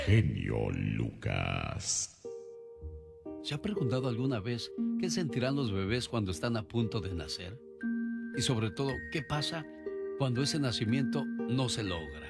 Genio Lucas. ¿Se ha preguntado alguna vez qué sentirán los bebés cuando están a punto de nacer? Y sobre todo, ¿qué pasa cuando ese nacimiento no se logra?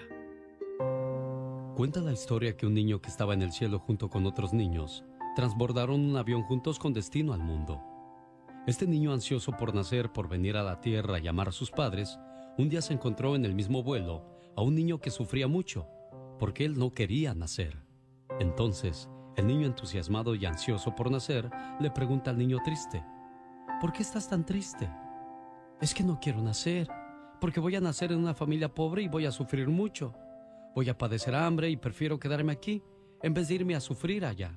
Cuenta la historia que un niño que estaba en el cielo junto con otros niños transbordaron un avión juntos con destino al mundo. Este niño ansioso por nacer, por venir a la tierra y amar a sus padres, un día se encontró en el mismo vuelo a un niño que sufría mucho, porque él no quería nacer. Entonces, el niño entusiasmado y ansioso por nacer le pregunta al niño triste: ¿por qué estás tan triste? Es que no quiero nacer, porque voy a nacer en una familia pobre y voy a sufrir mucho. Voy a padecer hambre y prefiero quedarme aquí, en vez de irme a sufrir allá.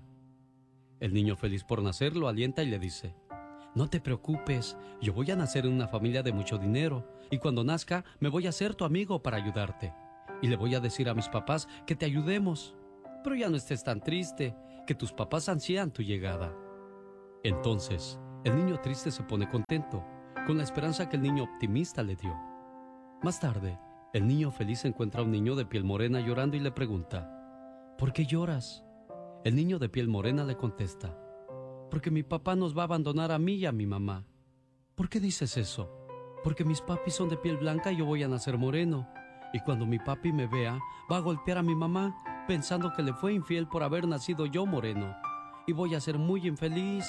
El niño feliz por nacer lo alienta y le dice: no te preocupes, yo voy a nacer en una familia de mucho dinero, y cuando nazca me voy a hacer tu amigo para ayudarte. Y le voy a decir a mis papás que te ayudemos. Pero ya no estés tan triste, que tus papás ansían tu llegada. Entonces, el niño triste se pone contento, con la esperanza que el niño optimista le dio. Más tarde, el niño feliz encuentra a un niño de piel morena llorando y le pregunta: ¿por qué lloras? El niño de piel morena le contesta: porque mi papá nos va a abandonar a mí y a mi mamá. ¿Por qué dices eso? Porque mis papis son de piel blanca y yo voy a nacer moreno. Y cuando mi papi me vea, va a golpear a mi mamá, pensando que le fue infiel por haber nacido yo moreno. Y voy a ser muy infeliz.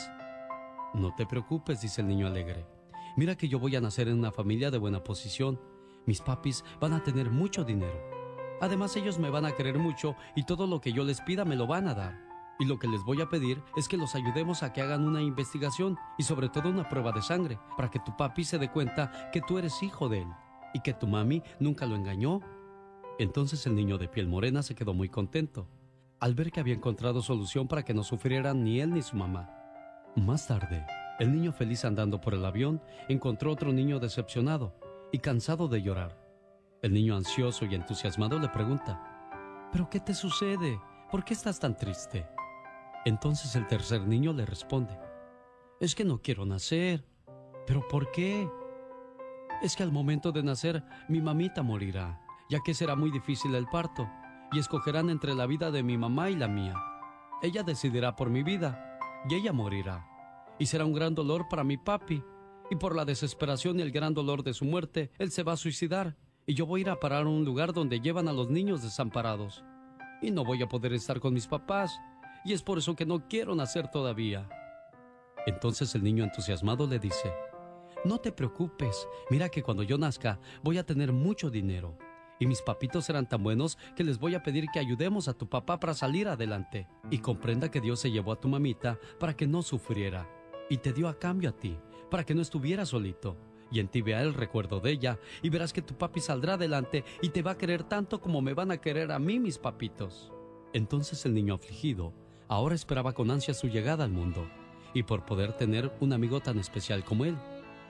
No te preocupes, dice el niño alegre. Mira que yo voy a nacer en una familia de buena posición. Mis papis van a tener mucho dinero. Además, ellos me van a querer mucho y todo lo que yo les pida me lo van a dar. Y lo que les voy a pedir es que los ayudemos a que hagan una investigación y sobre todo una prueba de sangre, para que tu papi se dé cuenta que tú eres hijo de él y que tu mami nunca lo engañó. Entonces el niño de piel morena se quedó muy contento al ver que había encontrado solución para que no sufrieran ni él ni su mamá. Más tarde, el niño feliz andando por el avión encontró otro niño decepcionado y cansado de llorar. El niño ansioso y entusiasmado le pregunta: ¿pero qué te sucede? ¿Por qué estás tan triste? Entonces el tercer niño le responde: es que no quiero nacer. ¿Pero por qué? Es que al momento de nacer mi mamita morirá, ya que será muy difícil el parto, y escogerán entre la vida de mi mamá y la mía. Ella decidirá por mi vida, y ella morirá, y será un gran dolor para mi papi, y por la desesperación y el gran dolor de su muerte, él se va a suicidar, y yo voy a ir a parar a un lugar donde llevan a los niños desamparados, y no voy a poder estar con mis papás, y es por eso que no quiero nacer todavía. Entonces el niño entusiasmado le dice: no te preocupes, mira que cuando yo nazca voy a tener mucho dinero, y mis papitos serán tan buenos que les voy a pedir que ayudemos a tu papá para salir adelante, y comprenda que Dios se llevó a tu mamita para que no sufriera, y te dio a cambio a ti, para que no estuviera solito, y en ti vea el recuerdo de ella, y verás que tu papi saldrá adelante y te va a querer tanto como me van a querer a mí mis papitos. Entonces el niño afligido ahora esperaba con ansia su llegada al mundo, y por poder tener un amigo tan especial como él.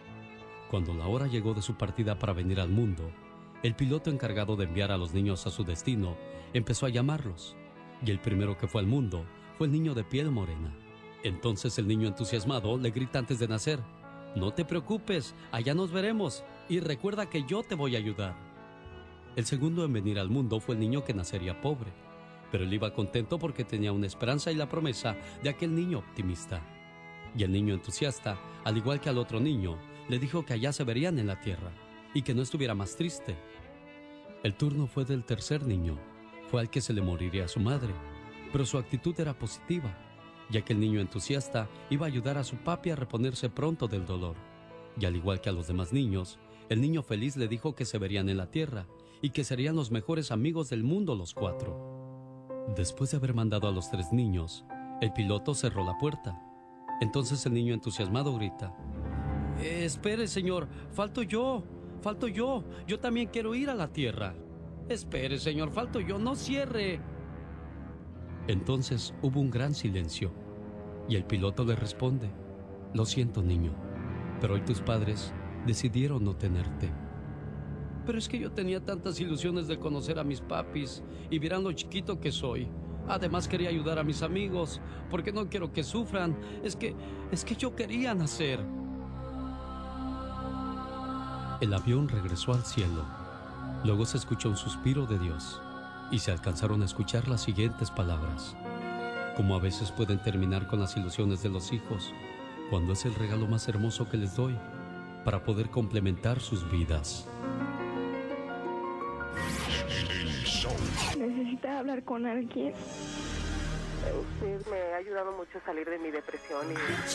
Cuando la hora llegó de su partida para venir al mundo, el piloto encargado de enviar a los niños a su destino empezó a llamarlos, y el primero que fue al mundo fue el niño de piel morena. Entonces el niño entusiasmado le grita antes de nacer: no te preocupes, allá nos veremos, y recuerda que yo te voy a ayudar. El segundo en venir al mundo fue el niño que nacería pobre, pero él iba contento porque tenía una esperanza y la promesa de aquel niño optimista. Y el niño entusiasta, al igual que al otro niño, le dijo que allá se verían en la tierra y que no estuviera más triste. El turno fue del tercer niño, fue al que se le moriría su madre, pero su actitud era positiva, ya que el niño entusiasta iba a ayudar a su papi a reponerse pronto del dolor. Y al igual que a los demás niños, el niño feliz le dijo que se verían en la tierra y que serían los mejores amigos del mundo los cuatro. Después de haber mandado a los tres niños, el piloto cerró la puerta. Entonces el niño entusiasmado grita: espere, señor, falto yo, yo también quiero ir a la tierra. Espere, señor, falto yo, no cierre. Entonces hubo un gran silencio, y el piloto le responde: lo siento, niño, pero hoy tus padres decidieron no tenerte. Pero es que yo tenía tantas ilusiones de conocer a mis papis y vieran lo chiquito que soy. Además quería ayudar a mis amigos, porque no quiero que sufran. Es que yo quería nacer. El avión regresó al cielo. Luego se escuchó un suspiro de Dios. y se alcanzaron a escuchar las siguientes palabras. Como a veces pueden terminar con las ilusiones de los hijos, cuando es el regalo más hermoso que les doy para poder complementar sus vidas. Necesita hablar con alguien. Usted me ha ayudado mucho a salir de mi depresión y